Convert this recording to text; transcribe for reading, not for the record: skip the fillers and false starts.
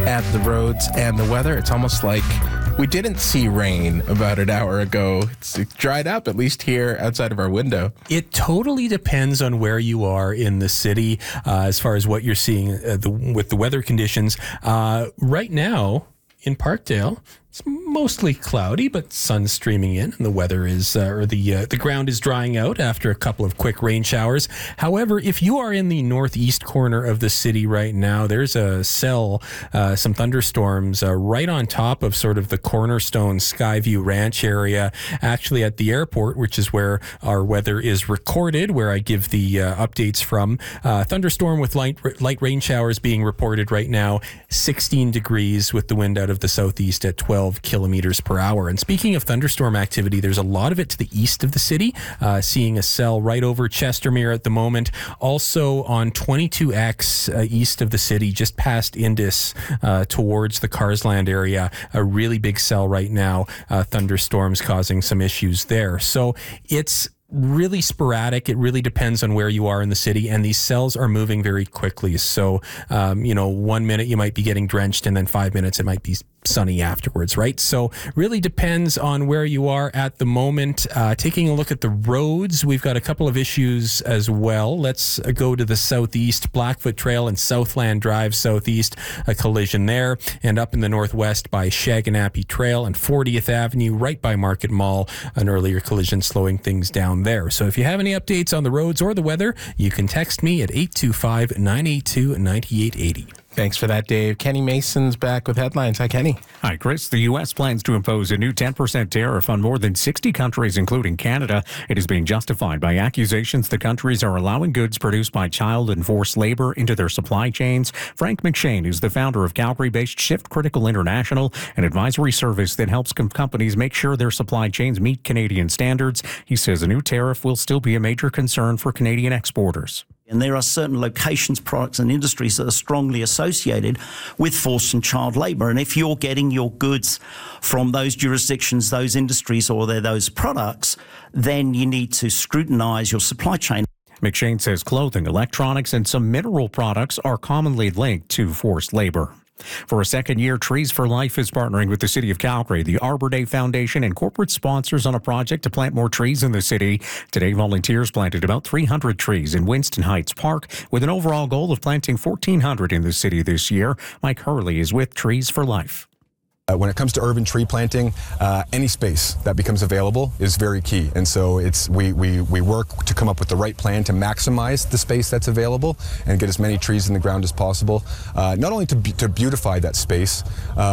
at the roads and the weather. It's almost like we didn't see rain about an hour ago. It's dried up, at least here outside of our window. It totally depends on where you are in the city as far as what you're seeing with the weather conditions. Right now in Parkdale, it's mostly cloudy, but sun's streaming in, and the weather is, the ground is drying out after a couple of quick rain showers. However, if you are in the northeast corner of the city right now, there's a cell, some thunderstorms right on top of sort of the Cornerstone Skyview Ranch area, actually at the airport, which is where our weather is recorded, where I give the updates from. Thunderstorm with light rain showers being reported right now, 16 degrees with the wind out of the southeast at 12 kilometers per hour. And speaking of thunderstorm activity, there's a lot of it to the east of the city, seeing a cell right over Chestermere at the moment. Also on 22X east of the city, just past Indus towards the Carsland area, a really big cell right now. Thunderstorms causing some issues there. So it's really sporadic. It really depends on where you are in the city, and these cells are moving very quickly. So, 1 minute you might be getting drenched, and then 5 minutes it might be sunny afterwards, right? So really depends on where you are at the moment. Taking a look at the roads, we've got a couple of issues as well. Let's go to the southeast, Blackfoot Trail and Southland Drive southeast, a collision there, and up in the northwest by Shaganappy Trail and 40th Avenue right by Market Mall, an earlier collision slowing things down there. So if you have any updates on the roads or the weather, you can text me at 825-982-9880. Thanks for that, Dave. Kenny Mason's back with headlines. Hi, Kenny. Hi, Chris. The U.S. plans to impose a new 10% tariff on more than 60 countries, including Canada. It is being justified by accusations the countries are allowing goods produced by child and forced labor into their supply chains. Frank McShane is the founder of Calgary-based Shift Critical International, an advisory service that helps companies make sure their supply chains meet Canadian standards. He says a new tariff will still be a major concern for Canadian exporters. And there are certain locations, products and industries that are strongly associated with forced and child labour. And if you're getting your goods from those jurisdictions, those industries, or those products, then you need to scrutinise your supply chain. McShane says clothing, electronics and some mineral products are commonly linked to forced labour. For a second year, Trees for Life is partnering with the City of Calgary, the Arbor Day Foundation, and corporate sponsors on a project to plant more trees in the city. Today, volunteers planted about 300 trees in Winston Heights Park, with an overall goal of planting 1,400 in the city this year. Mike Hurley is with Trees for Life. When it comes to urban tree planting, any space that becomes available is very key. And so we work to come up with the right plan to maximize the space that's available and get as many trees in the ground as possible, not only to beautify that space,